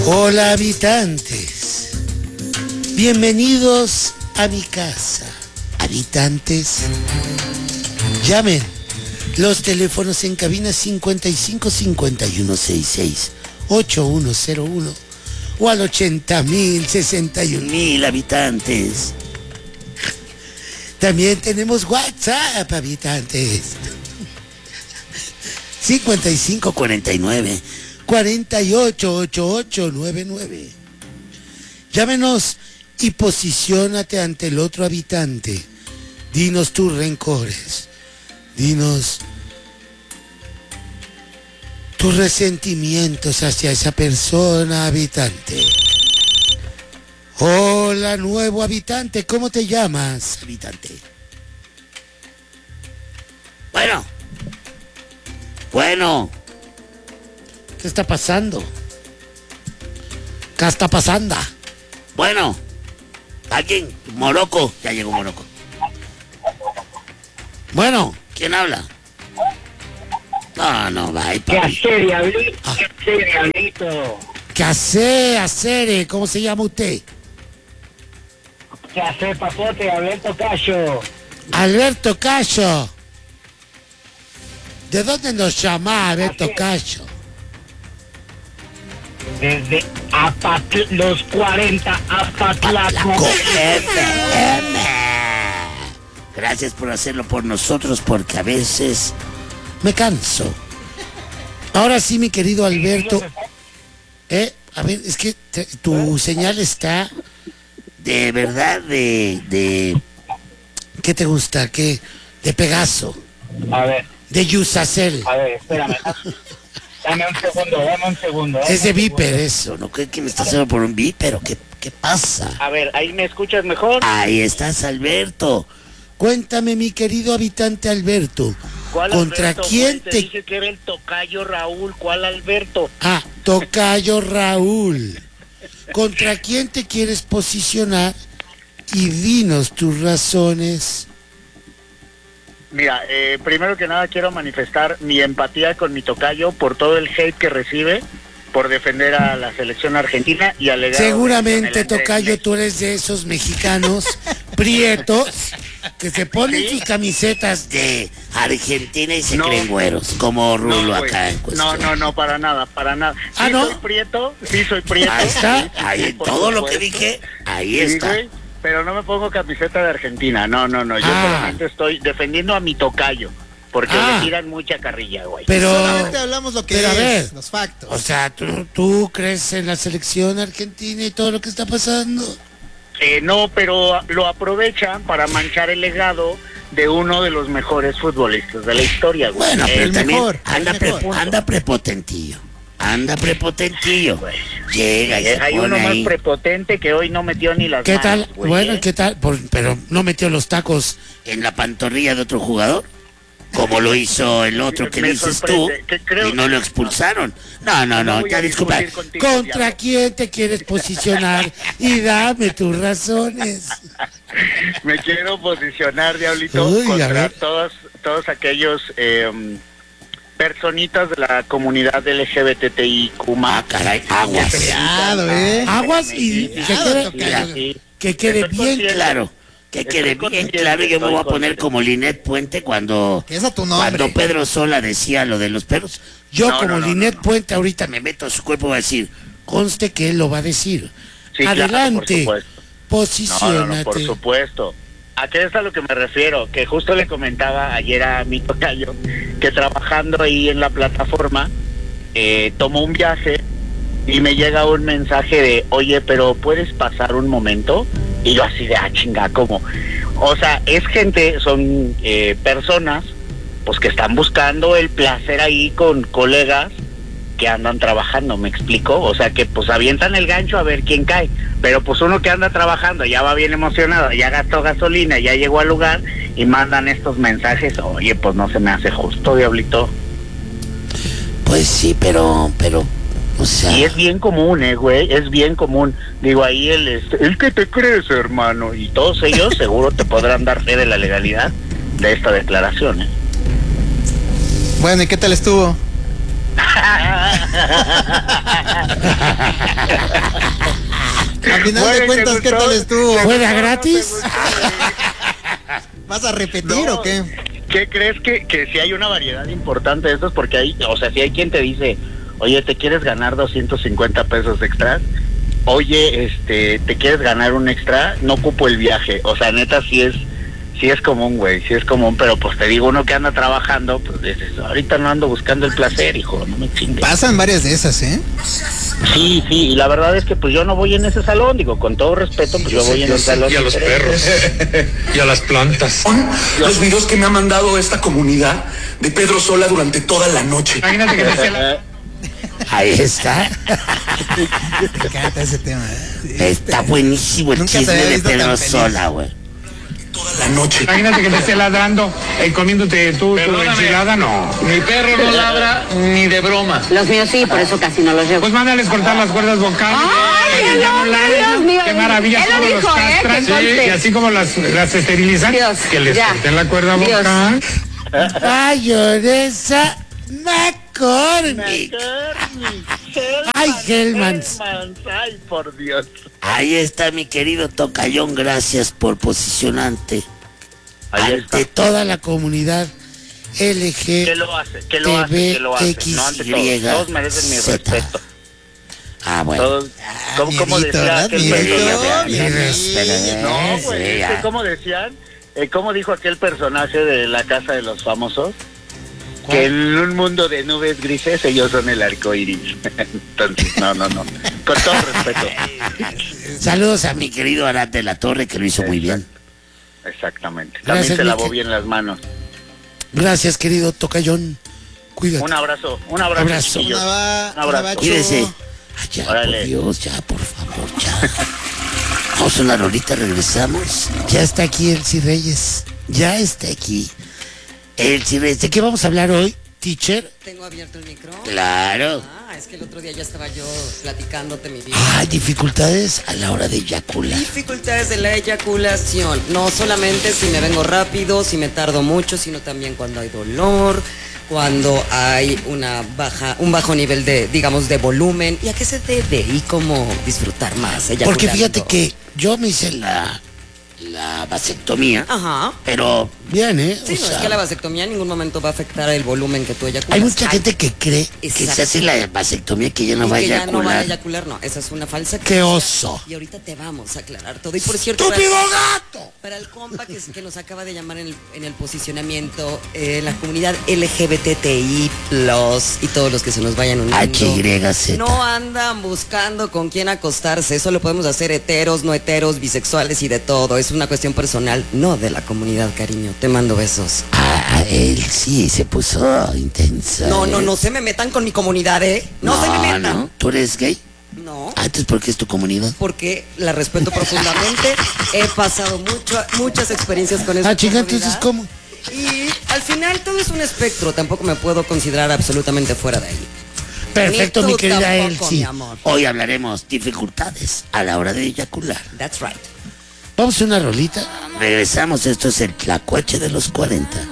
Hola habitantes, bienvenidos a mi casa. Habitantes, llamen. Los teléfonos en cabina 55 51 66 8101 o al 80.000 61.000 habitantes. También tenemos WhatsApp, habitantes. 55 49 48 88 99. Llámenos y posiciónate ante el otro habitante. Dinos tus rencores. Dinos tus resentimientos hacia esa persona, habitante. Hola, nuevo habitante. ¿Cómo te llamas, habitante? Bueno. ¿Qué está pasando? ¿Qué está pasando? Bueno. ¿Alguien? Morocco. Ya llegó Morocco. Bueno, ¿quién habla? No, va. ¿Qué hacer, diablito? ¿Qué hacer, diablito? ¿Qué hacer? ¿Cómo se llama usted? ¿Qué hacer, papote? Alberto Cayo. Alberto Cayo. ¿De dónde nos llama Alberto Cayo? Desde los 40 Apatlaco. Gracias por hacerlo por nosotros, porque a veces me canso. Ahora sí, mi querido Alberto. A ver, es que tu señal está de verdad de ¿qué te gusta? ¿Qué? De Pegaso. A ver. De Yusacel. A ver, espérame. Dame un segundo. Es de Viper eso, ¿no? ¿Qué me estás haciendo por un Viper o qué pasa? A ver, ¿ahí me escuchas mejor? Ahí estás, Alberto. Cuéntame, mi querido habitante Alberto. ¿Cuál ¿Contra Alberto? quién Te te...? dije que era el tocayo Raúl. ¿Cuál Alberto? Ah, tocayo Raúl. ¿Contra quién te quieres posicionar? Y dinos tus razones. Mira, primero que nada quiero manifestar mi empatía con mi tocayo por todo el hate que recibe por defender a la selección argentina y alegar. Seguramente, tocayo, tú eres de esos mexicanos prietos que se ponen sus camisetas de Argentina y se creen güeros, como Rulo acá en cuestión. No, para nada. Sí, ¿no? soy prieto. Ahí está, ahí todo lo que dije, ahí está. Güey, pero no me pongo camiseta de Argentina, no, yo solamente estoy defendiendo a mi tocayo, porque le tiran mucha carrilla, güey. Pero solamente hablamos lo que es, a ver, los factos. O sea, ¿tú crees en la selección argentina y todo lo que está pasando? No, pero lo aprovechan para manchar el legado de uno de los mejores futbolistas de la historia, güey. Bueno, pero el también mejor, anda prepotentillo. Güey. Llega y se hay pone uno más ahí. prepotente que hoy no metió ni las ¿Qué manos, tal? güey, Bueno, ¿qué tal? Pero no metió los tacos en la pantorrilla de otro jugador, como lo hizo el otro que Me dices tú, creo y no lo expulsaron. No, voy ya a disculpa. discutir contigo, ¿Contra diablo. quién te quieres posicionar? Y dame tus razones. Me quiero posicionar, diablito, Uy, a contra ver. todos aquellos personitas de la comunidad LGBTIQ+. Caray, aguas. Cuidado, Aguas y que quede Estoy bien consciente. claro. Que quede bien consciente, claro, yo me voy a estoy poner como Linet Puente cuando Que es a tu nombre. cuando Pedro Sola decía lo de los perros. Yo como Linet no. Puente ahorita me meto a su cuerpo y voy a decir, conste que él lo va a decir. Sí, Adelante, claro, posiciónate. por supuesto. ¿A qué es a lo que me refiero? Que justo le comentaba ayer a mi tocayo que trabajando ahí en la plataforma tomó un viaje y me llega un mensaje de, oye, pero ¿puedes pasar un momento? Y yo así de, chinga, ¿cómo? O sea, es gente, son personas pues que están buscando el placer ahí con colegas que andan trabajando, ¿me explico? O sea, que pues avientan el gancho a ver quién cae, pero pues uno que anda trabajando ya va bien emocionado, ya gastó gasolina, ya llegó al lugar y mandan estos mensajes, oye, pues no se me hace justo, diablito. Pues sí, pero, o sea... Y es bien común, güey, es bien común. Digo, ahí el que te crees, hermano, y todos ellos seguro te podrán dar fe de la legalidad de esta declaración, Bueno, ¿y qué tal estuvo? Al final de cuentas, ¿qué tal estuvo? ¿Fuera gratis? ¿Vas a repetir o qué? ¿Qué crees que si hay una variedad importante de estos? Porque hay, o sea, si hay quien te dice, oye, ¿te quieres ganar 250 pesos extras? Oye, ¿te quieres ganar un extra? No ocupo el viaje. O sea, neta, sí es común, güey, sí es común, pero pues te digo, uno que anda trabajando, pues dices, ahorita no ando buscando el placer, hijo, no me chingues. Pasan varias de esas, ¿eh? Sí, y la verdad es que pues yo no voy en ese salón, digo, con todo respeto, pues yo voy en el salón. Y a los perros. Y a las plantas. Son los videos que me ha mandado esta comunidad de Pedro Sola durante toda la noche. Imagínate que decía la... Ahí está. Me encanta ese tema, ¿eh? Está buenísimo el Nunca te chisme había de visto Pedro tan feliz. Sola, güey. Toda la noche. Imagínate que te esté ladrando y comiéndote tu enchilada, no. Mi perro no ladra ni de broma. Los míos sí, por eso casi no los llevo. Pues mándales cortar las cuerdas vocales. ¡Ay, Que el ya no hombre, ladren. Dios mío! Qué maravilla, Él lo cómo los dijo, castran. que Sí, conste. y así como las esterilizan, Dios, que les ya. corten la cuerda Dios. vocal. Mayoresa McCormick. Ay, Hellmans. Ay, por Dios. Ahí está mi querido Tocayón, gracias por posicionarte Ahí está. ante toda la comunidad LG. ¿Qué lo hace? ¿Qué lo hace? ¿Qué lo hace? No, ante todos. Todos merecen mi respeto. Ah, bueno. Todos. ¿Cómo miedito, decía ¿verdad? aquel Miedito, personaje? Mi respeto. No, güey, Sí, es ya. que ¿cómo decían? ¿Cómo dijo aquel personaje de La Casa de los Famosos? Que en un mundo de nubes grises ellos son el arco iris. Entonces, no. Con todo respeto. Saludos a mi querido Arad de la Torre, que lo hizo muy bien. Exactamente. Gracias, También se lavó Mike. bien las manos. Gracias, querido Tocayón. Cuídate. Un abrazo, Abrazo. chiquillos. Una Un abrazo. va, Cuídese. Ay, ya, Órale. por Dios, ya, por favor, ya. Vamos a una rolita, regresamos. Ya está aquí Elsie Reyes. Ya está aquí Elsie Reyes. ¿De qué vamos a hablar hoy, teacher? ¿Tengo abierto el micro? Claro. Ah, es que el otro día ya estaba yo platicándote mi vida. Hay dificultades a la hora de eyacular. Dificultades de la eyaculación. No solamente si me vengo rápido, si me tardo mucho, sino también cuando hay dolor, cuando hay un bajo nivel de, digamos, de volumen. ¿Y a qué se debe? Y cómo disfrutar más eyaculando. Porque fíjate que yo me hice la vasectomía, Ajá. pero bien, ¿eh? Sí, O no, sea, es que la vasectomía en ningún momento va a afectar el volumen que tú eyaculas. hay mucha gente que cree que Exacto. se hace la vasectomía que ya no y va a que ya no van a eyacular. eyacular, no, esa es una falsa ¡Qué creencia. oso! Y ahorita te vamos a aclarar todo. Y por cierto, ¡Estúpido gato! para el compa que nos acaba de llamar en el posicionamiento, la comunidad LGBTI+, y todos los que se nos vayan uniendo. HYZ. No andan buscando con quién acostarse, eso lo podemos hacer heteros, no heteros, bisexuales y de todo. Es una cuestión personal, no de la comunidad, cariño. Te mando besos. Ah, él sí se puso intensa. No, ¿eh? no se me metan con mi comunidad, ¿eh? No se me metan. No. ¿Tú eres gay? No. Ah, entonces, ¿por qué es tu comunidad? Porque la respeto profundamente. He pasado muchas experiencias con esa Ah, chica, comunidad. entonces, ¿cómo? Y al final todo es un espectro. Tampoco me puedo considerar absolutamente fuera de ahí. Perfecto, Ni mi tú querida tampoco, Elsie. mi amor. Hoy hablaremos dificultades a la hora de eyacular. That's right. Vamos a una rolita. Regresamos. Esto es el Tlacuache de los 40.